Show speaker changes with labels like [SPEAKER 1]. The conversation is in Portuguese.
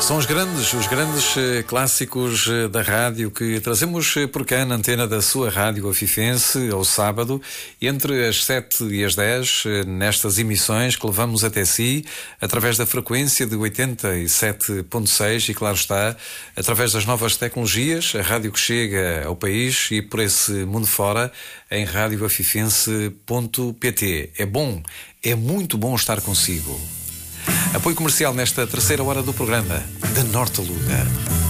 [SPEAKER 1] São os grandes clássicos da rádio que trazemos por cá na antena da sua rádio afifense ao sábado, entre as 7 e as 10, nestas emissões que levamos até si, através da frequência de 87.6 e, claro está, através das novas tecnologias, a rádio que chega ao país e por esse mundo fora, em radioafifense.pt. É muito bom estar consigo. Apoio comercial nesta terceira hora do programa, de Norte a Luga.